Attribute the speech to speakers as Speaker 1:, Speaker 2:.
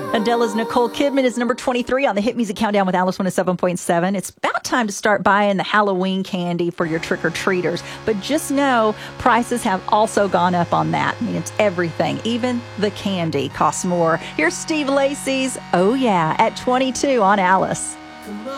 Speaker 1: Adele's Nicole Kidman is number 23 on the Hit Music Countdown with Alice 107.7. It's about time to start buying the Halloween candy for your trick-or-treaters. But just know prices have also gone up on that. I mean, it's everything. Even the candy costs more. Here's Steve Lacy's Oh Yeah at 22 on Alice.